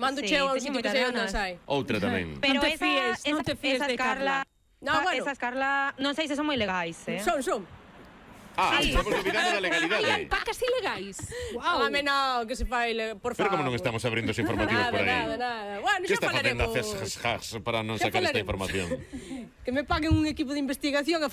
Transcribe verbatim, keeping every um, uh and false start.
Mando Sí, cheo a un teño sitio que moitas sei onde ganas. sai. Outra tamén. Pero Non te esa, fíes, non esa, te fíes esas de Carla. No, bueno. Esas Carla, non sei se son moi legais, eh? Son, son. Ah, estamos dubidando da Hai legalidade. alpacas ilegais. Wow. Home, no, que se fai, le- por Pero favor. como non estamos abrindo os informativos Nada, por aí? nada, nada. Bueno, Que xa está facendo a falaremos. C E S para non Xa sacar esta falaremos. información? Que me paguen un equipo de investigación e